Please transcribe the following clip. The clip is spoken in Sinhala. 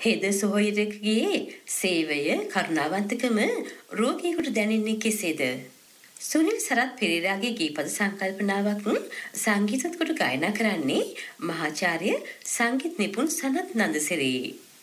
හෙද සොහොයුරකගේ සේවය කරුණාවන්තකම රෝගියෙකුට දැනෙන්නේ කෙසේද? සුනිල් සරත් පෙරේරාගේ ගීපද සංකල්පනාවක් සංගීතත් කොට ගායනා කරන්නේ මහාචාර්ය සංගීත නිපුන් සනත් නන්දසිරි.